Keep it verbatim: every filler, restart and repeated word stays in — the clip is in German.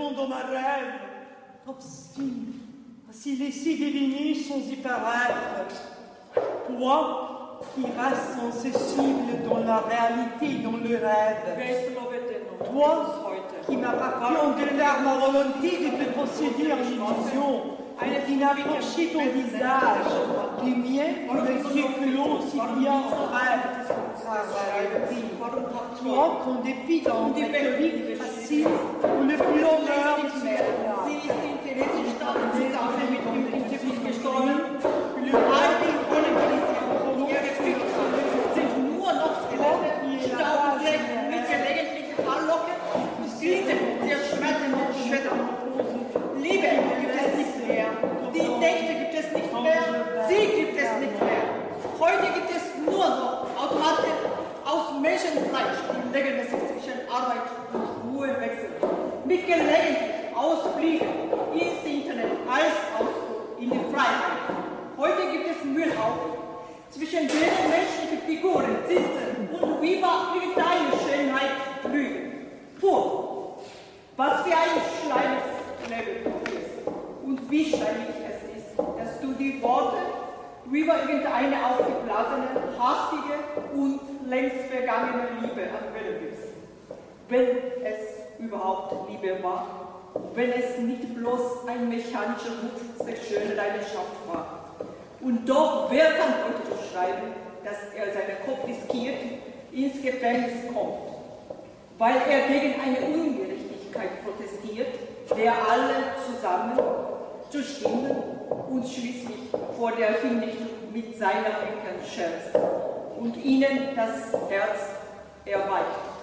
revenons dans ma rêve. Obstine, si les six divinés sont y paraître, toi qui restes incessible dans la réalité, dans le rêve, toi qui m'appartient de faire ma volonté de te posséder en illusion, et qui n'approchait ton visage du mien, les yeux clos si bien en rêve, par réalité. Toi, qu'en dépit d'un rhétorique facile, ou le plus honneur du Sie ist die Interessenstaaten mit dem Prinzip gestorben. All die Kolonialisierung, die ihre Flüchtlinge sind nur noch Skelette, Staubflecken mit gelegentlichen Haarlocken, Glieder zerschmetternden Schmetterhosen. Liebe gibt es nicht mehr, die Nächte gibt es nicht mehr, sie gibt es nicht mehr. Heute gibt es nur noch Automaten aus Menschenfleisch, die regelmäßig zwischen Arbeit und Ruhe wechseln. Mit gelegentlich Ausfliegen ins Internet als auch in die Freiheit. Heute gibt es Müllhaufen, zwischen denen menschliche Figuren sitzen und über irgendeine Schönheit lügen. Puh, was für ein schleimes Leben ist. Und wie schleimig es ist, dass du die Worte über irgendeine aufgeblasene, hastige und längst vergangene Liebe anwenden willst. Wenn es überhaupt Liebe war, wenn es nicht bloß ein mechanischer Ruf der schönen Leidenschaft war. Und doch, wer kann heute so schreiben, dass er seinen Kopf riskiert, ins Gefängnis kommt, weil er gegen eine Ungerechtigkeit protestiert, der alle zusammen zustimmen und schließlich vor der Hinrichtung mit seiner Enkeln scherzt und ihnen das Herz erweicht.